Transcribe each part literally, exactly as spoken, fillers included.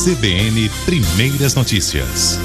C B N Primeiras Notícias.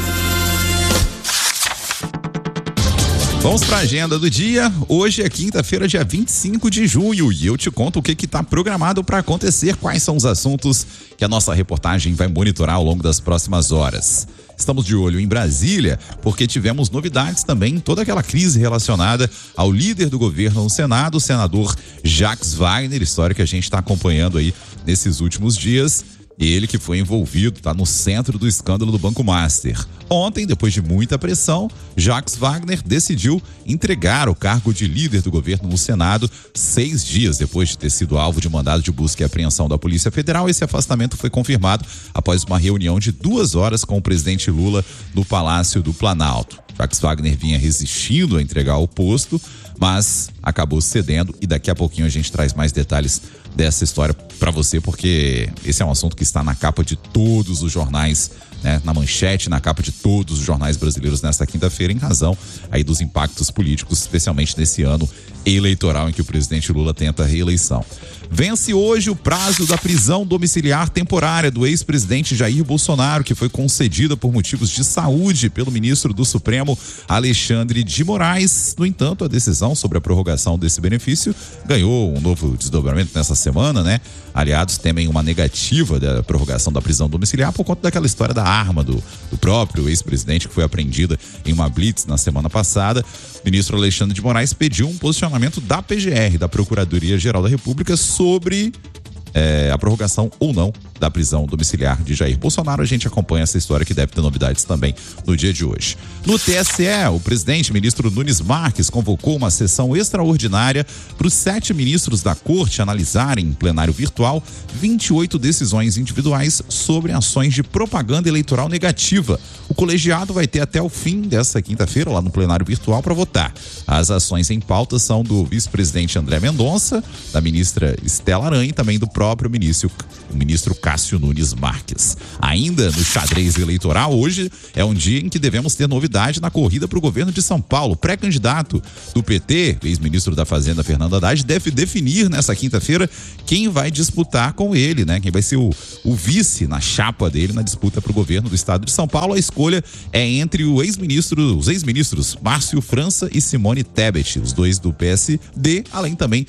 Vamos para a agenda do dia. Hoje é quinta-feira, dia vinte e cinco de junho, e eu te conto o que está programado para acontecer, quais são os assuntos que a nossa reportagem vai monitorar ao longo das próximas horas. Estamos de olho em Brasília, porque tivemos novidades também, toda aquela crise relacionada ao líder do governo no Senado, o senador Jacques Wagner, história que a gente está acompanhando aí nesses últimos dias. Ele que foi envolvido, está no centro do escândalo do Banco Master. Ontem, depois de muita pressão, Jacques Wagner decidiu entregar o cargo de líder do governo no Senado, seis dias depois de ter sido alvo de mandado de busca e apreensão da Polícia Federal. Esse afastamento foi confirmado após uma reunião de duas horas com o presidente Lula no Palácio do Planalto. Jacques Wagner vinha resistindo a entregar o posto, mas acabou cedendo, e daqui a pouquinho a gente traz mais detalhes dessa história para você, porque esse é um assunto que está na capa de todos os jornais, né? Na manchete, na capa de todos os jornais brasileiros nesta quinta-feira, em razão aí dos impactos políticos, especialmente nesse ano eleitoral em que o presidente Lula tenta a reeleição. Vence hoje o prazo da prisão domiciliar temporária do ex-presidente Jair Bolsonaro, que foi concedida por motivos de saúde pelo ministro do Supremo, Alexandre de Moraes. No entanto, a decisão sobre a prorrogação desse benefício ganhou um novo desdobramento nessa semana, né? Aliados temem uma negativa da prorrogação da prisão domiciliar por conta daquela história da arma do, do próprio ex-presidente, que foi apreendida em uma blitz na semana passada. O ministro Alexandre de Moraes pediu um posicionamento da P G R, da Procuradoria-Geral da República, sobre é, a prorrogação ou não da prisão domiciliar de Jair Bolsonaro. A gente acompanha essa história, que deve ter novidades também no dia de hoje. No T S E, o presidente, ministro Nunes Marques, convocou uma sessão extraordinária para os sete ministros da corte analisarem em plenário virtual vinte e oito decisões individuais sobre ações de propaganda eleitoral negativa. O colegiado vai ter até o fim dessa quinta-feira, lá no plenário virtual, para votar. As ações em pauta são do vice-presidente André Mendonça, da ministra Estela Aranha e também do próprio ministro, o ministro Cássio Nunes Marques. Ainda no xadrez eleitoral, hoje é um dia em que devemos ter novidade na corrida para o governo de São Paulo. Pré-candidato do P T, ex-ministro da Fazenda Fernando Haddad, deve definir nessa quinta-feira quem vai disputar com ele, né? Quem vai ser o, o vice na chapa dele na disputa para o governo do estado de São Paulo. A escolha é entre o ex-ministro, os ex-ministros Márcio França e Simone Tebet, os dois do P S D, além também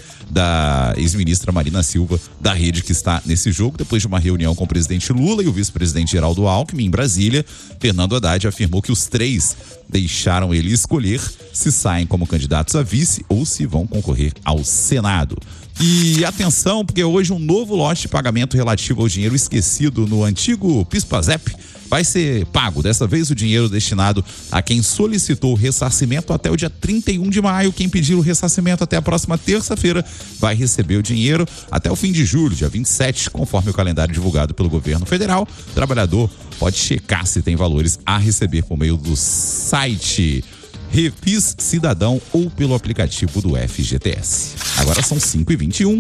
da ex-ministra Marina Silva, da Rede, que está nesse jogo. Depois de uma reunião com o presidente Lula e o vice-presidente Geraldo Alckmin em Brasília, Fernando Haddad afirmou que os três deixaram ele escolher se saem como candidatos a vice ou se vão concorrer ao Senado. E atenção, porque hoje um novo lote de pagamento relativo ao dinheiro esquecido no antigo PIS/PASEP vai ser pago. Dessa vez o dinheiro destinado a quem solicitou o ressarcimento até o dia trinta e um de maio. Quem pedir o ressarcimento até a próxima terça-feira vai receber o dinheiro até o fim de julho, dia vinte e sete, conforme o calendário divulgado pelo governo federal. O trabalhador pode checar se tem valores a receber por meio do site Refis Cidadão ou pelo aplicativo do F G T S. Agora são cinco e vinte e um.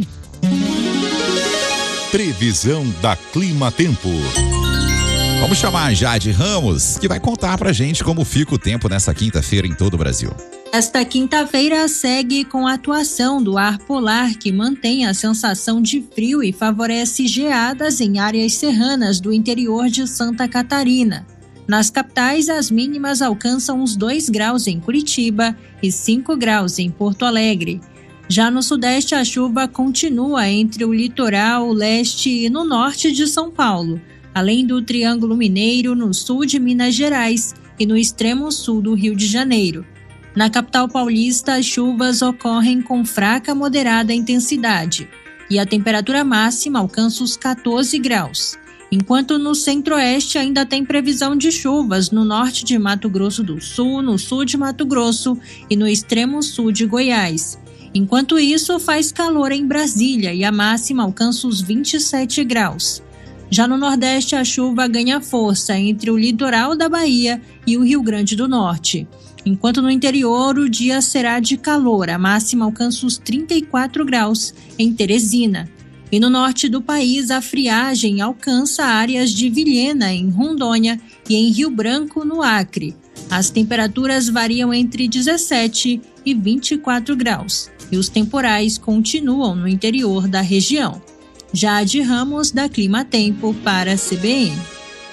Previsão da Clima Tempo. Vamos chamar a Jade Ramos, que vai contar pra gente como fica o tempo nessa quinta-feira em todo o Brasil. Esta quinta-feira segue com a atuação do ar polar, que mantém a sensação de frio e favorece geadas em áreas serranas do interior de Santa Catarina. Nas capitais, as mínimas alcançam os dois graus em Curitiba e cinco graus em Porto Alegre. Já no sudeste, a chuva continua entre o litoral, o leste e no norte de São Paulo, além do Triângulo Mineiro, no sul de Minas Gerais e no extremo sul do Rio de Janeiro. Na capital paulista, as chuvas ocorrem com fraca a moderada intensidade e a temperatura máxima alcança os quatorze graus, enquanto no centro-oeste ainda tem previsão de chuvas no norte de Mato Grosso do Sul, no sul de Mato Grosso e no extremo sul de Goiás. Enquanto isso, faz calor em Brasília e a máxima alcança os vinte e sete graus. Já no Nordeste, a chuva ganha força entre o litoral da Bahia e o Rio Grande do Norte. Enquanto no interior, o dia será de calor, a máxima alcança os trinta e quatro graus em Teresina. E no norte do país, a friagem alcança áreas de Vilhena, em Rondônia, e em Rio Branco, no Acre. As temperaturas variam entre dezessete e vinte e quatro graus, e os temporais continuam no interior da região. Jade Ramos, da Clima Tempo, para a C B N.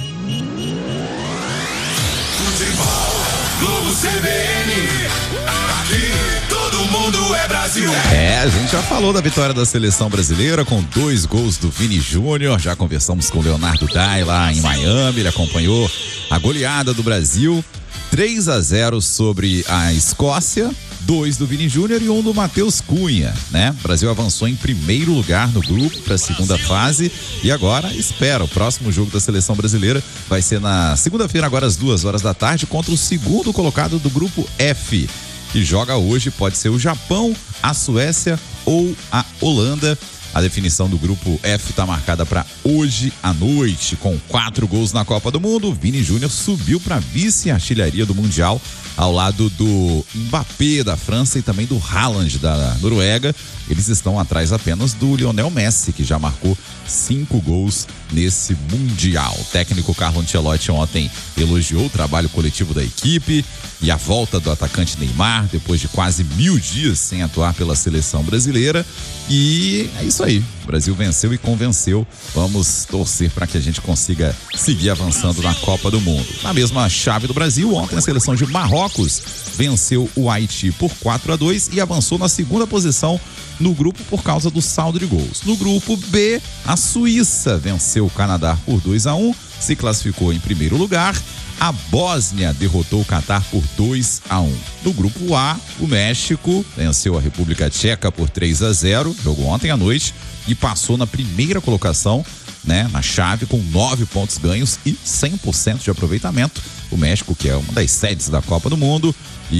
Futebol, Globo C B N, aqui todo mundo é Brasil. É, a gente já falou da vitória da seleção brasileira com dois gols do Vini Júnior. Já conversamos com o Leonardo Dai lá em Miami. Ele acompanhou a goleada do Brasil. três a zero sobre a Escócia. Dois do Vini Júnior e um do Matheus Cunha, né? O Brasil avançou em primeiro lugar no grupo para a segunda fase e agora espera. O próximo jogo da seleção brasileira vai ser na segunda-feira, agora às duas horas da tarde, contra o segundo colocado do grupo F, que joga hoje. Pode ser o Japão, a Suécia ou a Holanda. A definição do grupo F está marcada para hoje à noite, com quatro gols na Copa do Mundo. Vini Júnior subiu para vice-artilharia do Mundial, ao lado do Mbappé da França e também do Haaland da Noruega. Eles estão atrás apenas do Lionel Messi, que já marcou cinco gols nesse Mundial. O técnico Carlo Ancelotti ontem elogiou o trabalho coletivo da equipe e a volta do atacante Neymar, depois de quase mil dias sem atuar pela seleção brasileira. E é isso aí, o Brasil venceu e convenceu. Vamos torcer para que a gente consiga seguir avançando na Copa do Mundo. Na mesma chave do Brasil, ontem a seleção de Marrocos venceu o Haiti por quatro a dois e avançou na segunda posição no grupo por causa do saldo de gols. No grupo B, a Suíça venceu o Canadá por dois a um, se classificou em primeiro lugar. A Bósnia derrotou o Catar por dois a um. No grupo A, o México venceu a República Tcheca por três a zero, jogou ontem à noite e passou na primeira colocação, né, na chave, com nove pontos ganhos e cem por cento de aproveitamento. O México, que é uma das sedes da Copa do Mundo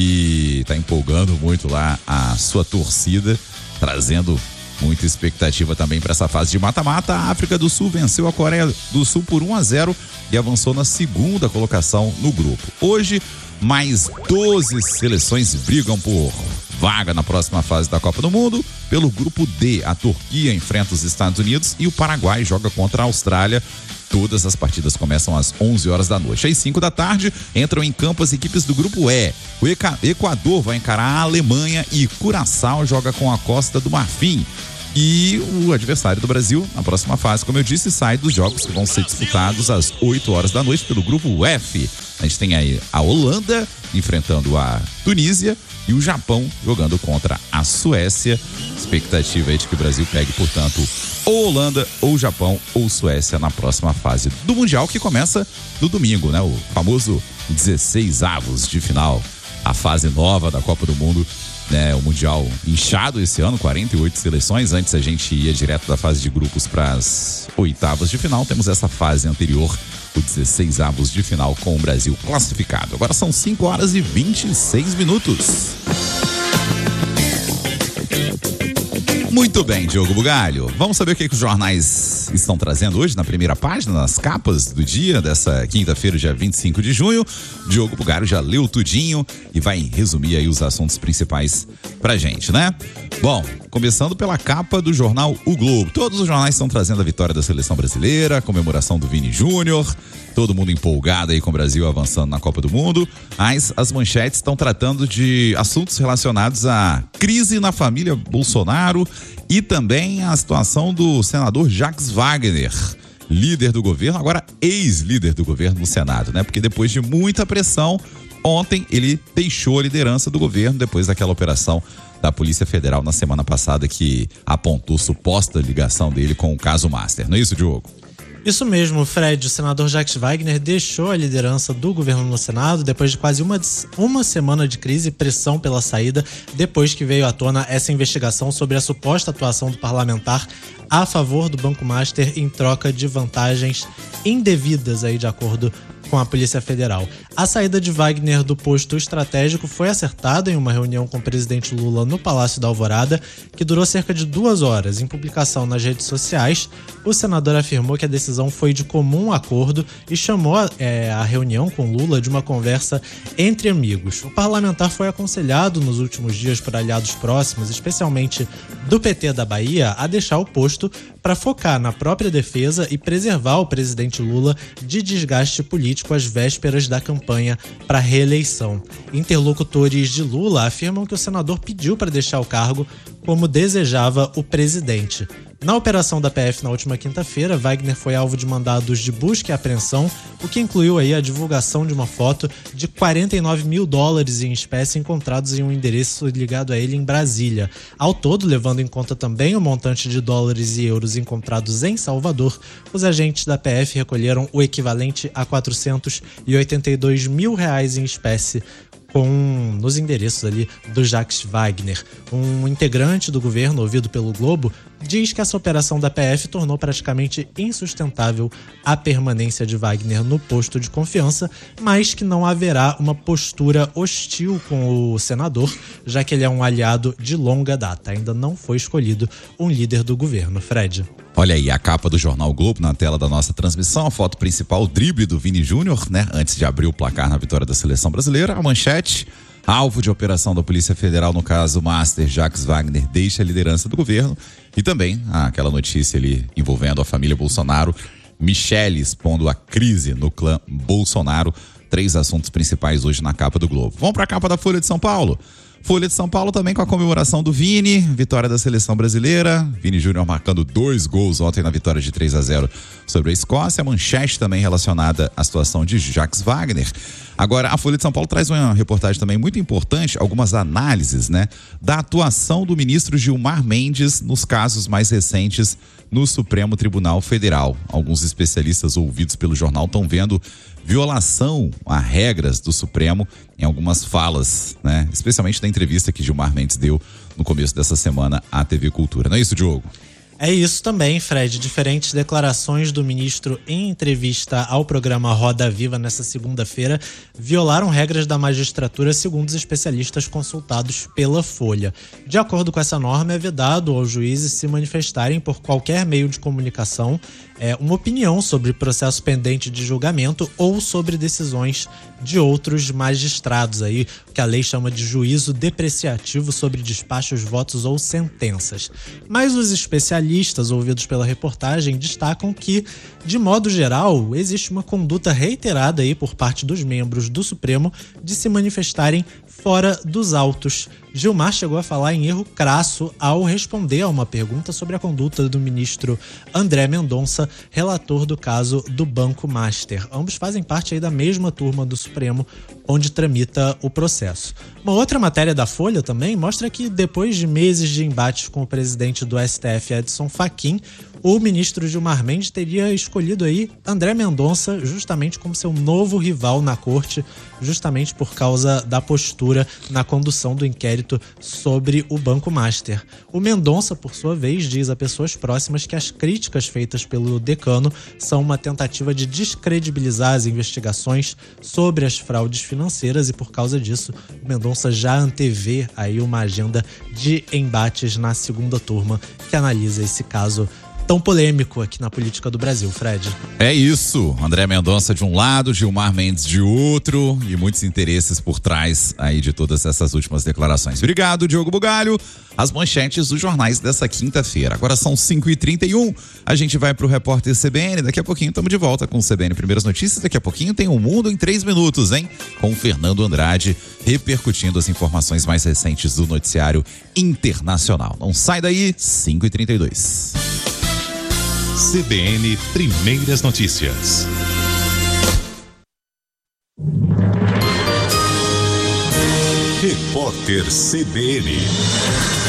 e está empolgando muito lá a sua torcida, trazendo muita expectativa também para essa fase de mata-mata. A África do Sul venceu a Coreia do Sul por um a zero e avançou na segunda colocação no grupo. Hoje, mais doze seleções brigam por vaga na próxima fase da Copa do Mundo. Pelo grupo D, a Turquia enfrenta os Estados Unidos e o Paraguai joga contra a Austrália. Todas as partidas começam às onze horas da noite. Às cinco da tarde, entram em campo as equipes do grupo E. O Equador vai encarar a Alemanha e Curaçao joga com a Costa do Marfim. E o adversário do Brasil, na próxima fase, como eu disse, sai dos jogos que vão ser disputados às oito horas da noite pelo grupo F. A gente tem aí a Holanda enfrentando a Tunísia e o Japão jogando contra a Suécia. Expectativa aí de que o Brasil pegue, portanto, ou Holanda, ou Japão, ou Suécia na próxima fase do Mundial, que começa no domingo, né? O famoso dezesseis avos de final, a fase nova da Copa do Mundo, né? O Mundial inchado esse ano, quarenta e oito seleções. Antes a gente ia direto da fase de grupos para as oitavas de final. Temos essa fase anterior, o dezesseis avos de final, com o Brasil classificado. Agora são cinco horas e vinte e seis minutos. Muito bem, Diogo Bugalho. Vamos saber o que, que os jornais estão trazendo hoje na primeira página, nas capas do dia dessa quinta-feira, dia vinte e cinco de junho. Diogo Bugalho já leu tudinho e vai resumir aí os assuntos principais pra gente, né? Bom, começando pela capa do jornal O Globo. Todos os jornais estão trazendo a vitória da seleção brasileira, a comemoração do Vini Júnior, todo mundo empolgado aí com o Brasil avançando na Copa do Mundo. Mas as manchetes estão tratando de assuntos relacionados à crise na família Bolsonaro e também a situação do senador Jacques Wagner, líder do governo, agora ex-líder do governo no Senado, né? Porque depois de muita pressão, ontem ele deixou a liderança do governo depois daquela operação da Polícia Federal na semana passada que apontou suposta ligação dele com o caso Master. Não é isso, Diogo? Isso mesmo, Fred. O senador Jacques Wagner deixou a liderança do governo no Senado depois de quase uma, uma semana de crise e pressão pela saída, depois que veio à tona essa investigação sobre a suposta atuação do parlamentar a favor do Banco Master em troca de vantagens indevidas, aí, de acordo com a Polícia Federal. A saída de Wagner do posto estratégico foi acertada em uma reunião com o presidente Lula no Palácio da Alvorada, que durou cerca de duas horas. Em publicação nas redes sociais, o senador afirmou que a decisão foi de comum acordo e chamou é, a reunião com Lula de uma conversa entre amigos. O parlamentar foi aconselhado nos últimos dias por aliados próximos, especialmente do P T da Bahia, a deixar o posto para focar na própria defesa e preservar o presidente Lula de desgaste político às vésperas da campanha para a reeleição. Interlocutores de Lula afirmam que o senador pediu para deixar o cargo como desejava o presidente. Na operação da P F na última quinta-feira, Wagner foi alvo de mandados de busca e apreensão, o que incluiu aí a divulgação de uma foto de quarenta e nove mil dólares em espécie encontrados em um endereço ligado a ele em Brasília. Ao todo, levando em conta também o montante de dólares e euros encontrados em Salvador, os agentes da P F recolheram o equivalente a quatrocentos e oitenta e dois mil reais em espécie, com nos endereços ali do Jacques Wagner. Um integrante do governo, ouvido pelo Globo, diz que essa operação da P F tornou praticamente insustentável a permanência de Wagner no posto de confiança, mas que não haverá uma postura hostil com o senador, já que ele é um aliado de longa data. Ainda não foi escolhido um líder do governo. Fred. Olha aí a capa do Jornal Globo na tela da nossa transmissão, a foto principal, o drible do Vini Júnior, né? Antes de abrir o placar na vitória da seleção brasileira. A manchete: alvo de operação da Polícia Federal no caso Master, Jacques Wagner deixa a liderança do governo. E também ah, aquela notícia ali envolvendo a família Bolsonaro, Michele expondo a crise no clã Bolsonaro. Três assuntos principais hoje na capa do Globo. Vamos para a capa da Folha de São Paulo. Folha de São Paulo também com a comemoração do Vini, vitória da seleção brasileira. Vini Júnior marcando dois gols ontem na vitória de três a zero sobre a Escócia. Manchete também relacionada à situação de Jacques Wagner. Agora, a Folha de São Paulo traz uma reportagem também muito importante, algumas análises, né, da atuação do ministro Gilmar Mendes nos casos mais recentes no Supremo Tribunal Federal. Alguns especialistas ouvidos pelo jornal estão vendo violação a regras do Supremo em algumas falas, né? Especialmente na entrevista que Gilmar Mendes deu no começo dessa semana à T V Cultura. Não é isso, Diogo? É isso também, Fred. Diferentes declarações do ministro em entrevista ao programa Roda Viva nessa segunda-feira violaram regras da magistratura, segundo os especialistas consultados pela Folha. De acordo com essa norma, é vedado aos juízes se manifestarem por qualquer meio de comunicação é, uma opinião sobre processo pendente de julgamento ou sobre decisões de outros magistrados, aí, que a lei chama de juízo depreciativo sobre despachos, votos ou sentenças. Mas os especialistas ouvidos pela reportagem destacam que, de modo geral, existe uma conduta reiterada aí por parte dos membros do Supremo de se manifestarem fora dos autos. Gilmar chegou a falar em erro crasso ao responder a uma pergunta sobre a conduta do ministro André Mendonça, relator do caso do Banco Master. Ambos fazem parte aí da mesma turma do Supremo, onde tramita o processo. Uma outra matéria da Folha também mostra que, depois de meses de embates com o presidente do S T F, Edson Fachin, o ministro Gilmar Mendes teria escolhido aí André Mendonça justamente como seu novo rival na corte, justamente por causa da postura na condução do inquérito sobre o Banco Master. O Mendonça, por sua vez, diz a pessoas próximas que as críticas feitas pelo decano são uma tentativa de descredibilizar as investigações sobre as fraudes financeiras e, por causa disso, o Mendonça já antevê aí uma agenda de embates na segunda turma que analisa esse caso tão polêmico aqui na política do Brasil, Fred. É isso, André Mendonça de um lado, Gilmar Mendes de outro, e muitos interesses por trás aí de todas essas últimas declarações. Obrigado, Diogo Bugalho. As manchetes dos jornais dessa quinta-feira. Agora são cinco e trinta e um, a gente vai pro repórter C B N, daqui a pouquinho estamos de volta com o C B N Primeiras Notícias, daqui a pouquinho tem o Mundo em três minutos, hein? Com o Fernando Andrade, repercutindo as informações mais recentes do noticiário internacional. Não sai daí, cinco e trinta e dois. C B N Primeiras Notícias. Repórter C B N.